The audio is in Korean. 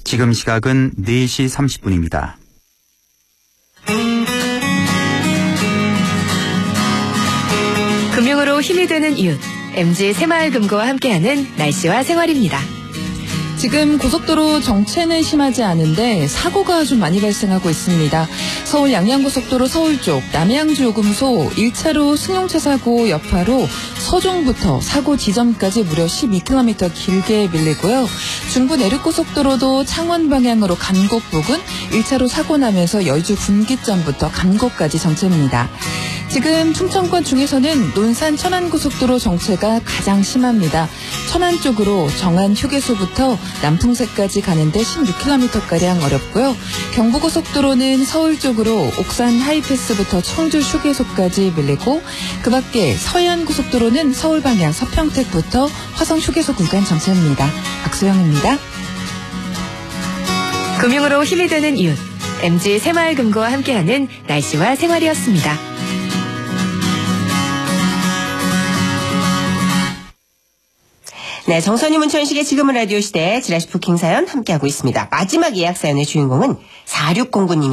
지금 시각은 4시 30분입니다. 금융으로 힘이 되는 이웃, MG 새마을금고와 함께하는 날씨와 생활입니다. 지금 고속도로 정체는 심하지 않은데 사고가 좀 많이 발생하고 있습니다. 서울 양양고속도로 서울 쪽 남양주 요금소 1차로 승용차 사고 여파로 서종부터 사고 지점까지 무려 12km 길게 밀리고요. 중부 내륙고속도로도 창원 방향으로 감곡 부근 1차로 사고 나면서 여의주 분기점부터 감곡까지 정체입니다. 지금 충청권 중에서는 논산 천안고속도로 정체가 가장 심합니다. 천안 쪽으로 정안 휴게소부터 남풍새까지 가는데 16km가량 어렵고요. 경부고속도로는 서울 쪽으로 옥산 하이패스부터 청주 휴게소까지 밀리고 그 밖에 서해안고속도로는 서울 방향 서평택부터 화성 휴게소 구간 정체입니다. 박소영입니다. 금융으로 힘이 되는 이웃, MG 새마을금고와 함께하는 날씨와 생활이었습니다. 네, 정선희 문천식의 지금은 라디오 시대 지라시 부킹 사연 함께하고 있습니다. 마지막 예약 사연의 주인공은 4609님.